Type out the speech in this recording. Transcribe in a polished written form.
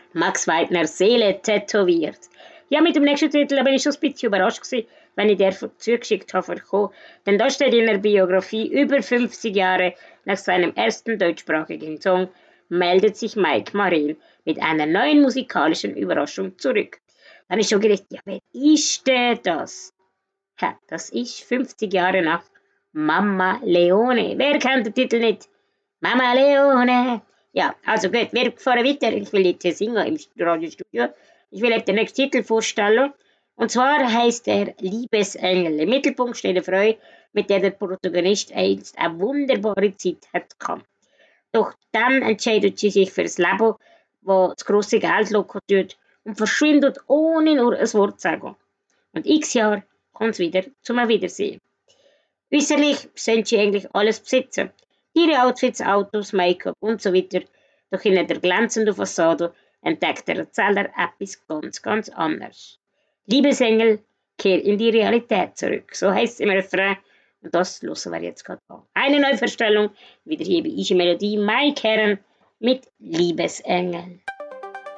Max Weidner, Seele tätowiert. Ja, mit dem nächsten Titel bin ich schon ein bisschen überrascht gewesen, wenn ich den zugeschickt habe bekommen. Denn da steht in der Biografie, über 50 Jahre nach seinem ersten deutschsprachigen Song meldet sich Mike Marell mit einer neuen musikalischen Überraschung zurück. Dann habe ich schon gedacht, ja, wer ist denn das? Ja, das ist 50 Jahre nach Mama Leone. Wer kennt den Titel nicht? Mama Leone. Ja, also gut, wir fahren weiter. Ich will jetzt singen im Radiostudio. Ich will euch den nächsten Titel vorstellen. Und zwar heißt er Liebesengel. Im Mittelpunkt steht eine Frau, mit der der Protagonist einst eine wunderbare Zeit hat gehabt. Doch dann entscheidet sie sich für das Leben, das das grosse Geld locken tut und verschwindet ohne nur ein Wort zu sagen. Und x Jahre kommt es wieder zum Wiedersehen. Äußerlich sind sie eigentlich alles besitzen. Ihre Outfits, Autos, Make-up und so weiter. Doch hinter der glänzenden Fassade entdeckt der Erzähler etwas ganz, ganz anderes. Liebesengel, kehr in die Realität zurück. So heisst es im Refrain. Und das hören wir jetzt gerade an. Eine Neuverstellung, wieder hier bei Easy Melodie, Mike Herren mit Liebesengel.